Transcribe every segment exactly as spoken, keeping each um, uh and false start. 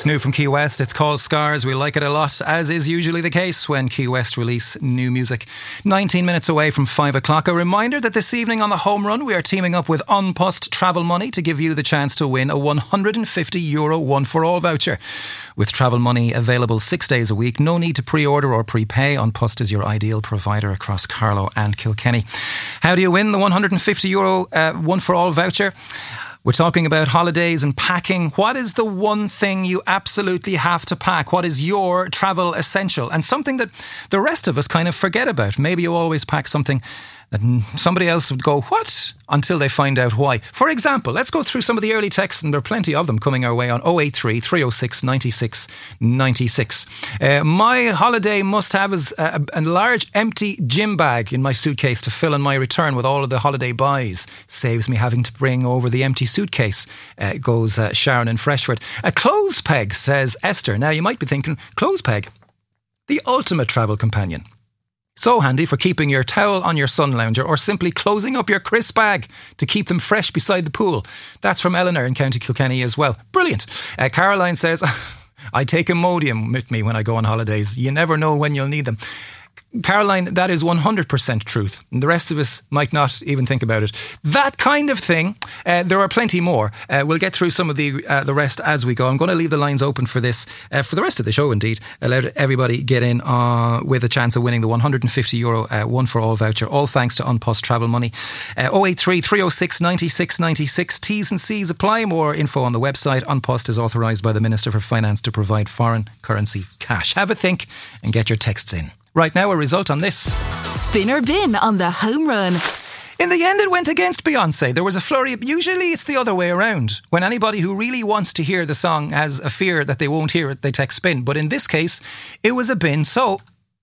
It's new from Key West. It's called Scars. We like it a lot, as is usually the case when Key West release new music. nineteen minutes away from five o'clock. A reminder that this evening on the Home Run, we are teaming up with An Post Travel Money to give you the chance to win a one hundred fifty euro one-for-all voucher. With Travel Money available six days a week, no need to pre-order or prepay. An Post is your ideal provider across Carlow and Kilkenny. How do you win the one hundred fifty euro uh, one-for-all voucher? We're talking about holidays and packing. What is the one thing you absolutely have to pack? What is your travel essential? And something that the rest of us kind of forget about. Maybe you always pack something that somebody else would go, what? Until they find out why. For example, let's go through some of the early texts, and there are plenty of them coming our way on oh eight three, three oh six, nine six nine six. Uh, my holiday must-have is a, a large empty gym bag in my suitcase to fill on my return with all of the holiday buys. Saves me having to bring over the empty suitcase, uh, goes uh, Sharon in Freshford. A clothes peg, says Esther. Now, you might be thinking, clothes peg? The ultimate travel companion. So handy for keeping your towel on your sun lounger or simply closing up your crisp bag to keep them fresh beside the pool. That's from Eleanor in County Kilkenny as well. Brilliant. Uh, Caroline says, I take Imodium with me when I go on holidays. You never know when you'll need them. Caroline, that is one hundred percent truth. And the rest of us might not even think about it. That kind of thing. Uh, there are plenty more. Uh, we'll get through some of the uh, the rest as we go. I'm going to leave the lines open for this, uh, for the rest of the show indeed. Uh, let everybody get in uh, with a chance of winning the one hundred fifty euro uh, one-for-all voucher. All thanks to An Post Travel Money. Uh, oh eight three, three oh six, nine six nine six. T's and C's apply. More info on the website. An Post is authorised by the Minister for Finance to provide foreign currency cash. Have a think and get your texts in. Right now, a result on this. Spin or bin on the Home Run. In the end, it went against Beyonce. There was a flurry. Usually it's the other way around. When anybody who really wants to hear the song has a fear that they won't hear it, they text spin. But in this case, it was a bin. So,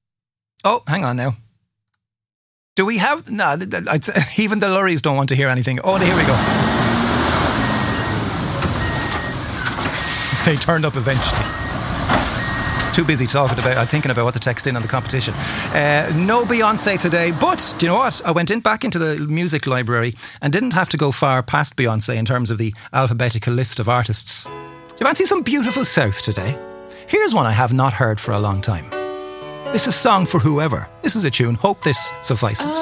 oh, hang on now. Do we have... No, even the lorries don't want to hear anything. Oh, here we go. They turned up eventually. Too busy talking about, I'm thinking about what to text in on the competition. Uh, no Beyonce today, but do you know what? I went in back into the music library and didn't have to go far past Beyonce in terms of the alphabetical list of artists. Do you fancy some beautiful South today? Here's one I have not heard for a long time. This is Song for Whoever. This is a tune. Hope this suffices.